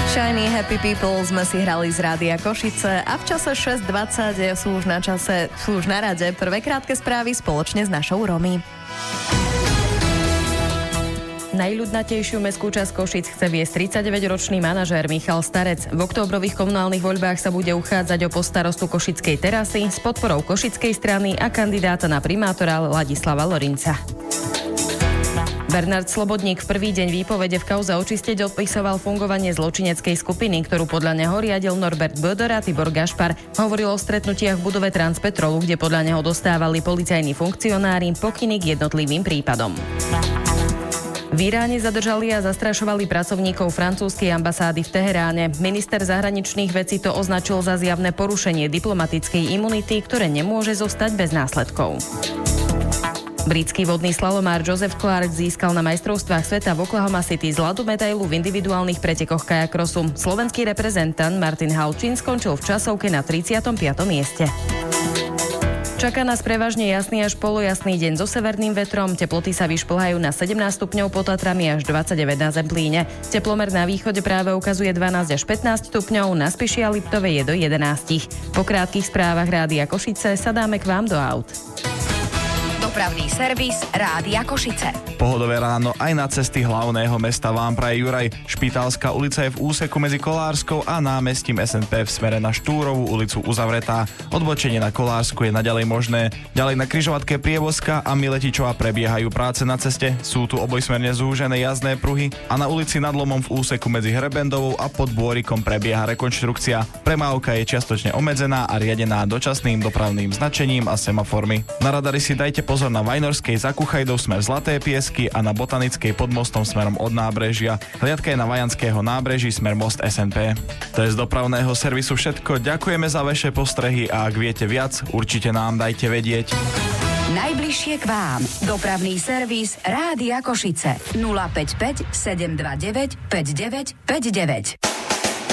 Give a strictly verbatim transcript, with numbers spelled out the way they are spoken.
Shiny Happy People sme si hrali z Rádia Košice a v čase šesť dvadsať sú už na čase, sú už na rade prvé krátke správy spoločne s našou Romy. Najľudnatejšiu mestskú časť Košic chce viesť tridsaťdeväťročný manažér Michal Starec. V októbrových komunálnych voľbách sa bude uchádzať o post starostu Košickej terasy s podporou Košickej strany a kandidáta na primátora Ladislava Lorinca. Bernard Slobodník v prvý deň výpovede v kauze očisteť odpisoval fungovanie zločineckej skupiny, ktorú podľa neho riadil Norbert Böder a Tibor Gašpar. Hovoril o stretnutiach v budove Transpetrolu, kde podľa neho dostávali policajní funkcionári pokyny k jednotlivým prípadom. V Iráne zadržali a zastrašovali pracovníkov francúzskej ambasády v Teheráne. Minister zahraničných vecí to označil za zjavné porušenie diplomatickej imunity, ktoré nemôže zostať bez následkov. Britský vodný slalomár Joseph Clark získal na majstrovstvách sveta v Oklahoma City zlatú medailu v individuálnych pretekoch kajakrosu. Slovenský reprezentant Martin Halčín skončil v časovke na tridsiatom piatom mieste. Čaká nás prevažne jasný až polojasný deň so severným vetrom. Teploty sa vyšplhajú na sedemnásť stupňov pod Tatrami až dvadsaťdeväť na Zemplíne. Teplomer na východe práve ukazuje dvanásť až pätnásť stupňov, na Spiši a Liptove je do jedenásť. Po krátkych správach Rádia Košice sa dáme k vám do aut. Dopravný servis Rádia Košice. Pohodové ráno aj na cesty hlavného mesta vám praje Juraj. Špitálska ulica je v úseku medzi Kolárskou a námestím es en pé v smere na Štúrovú ulicu uzavretá. Odbočenie na Kolársku je naďalej možné. Ďalej na križovatke Prievozka a Miletičova prebiehajú práce na ceste. Sú tu obojsmerne zúžené jazdné pruhy a na ulici Nad Lomom v úseku medzi Hrebendovou a Pod Bôrikom prebieha rekonštrukcia. Premávka je čiastočne obmedzená a riadená dočasným dopravným značením a semaformy. Na radari si dajte pozor na Vajnorskej za Kuchajdou smer Zlaté Piesky a na Botanickej pod mostom smerom od nábrežia. Hliadka je na Vajanského nábreží smer most es en pé. To je z dopravného servisu všetko. Ďakujeme za vaše postrehy a ak viete viac, určite nám dajte vedieť. Najbližšie k vám. Dopravný servis Rádia Košice. nula päť päť sedem dva deväť päť deväť päť deväť.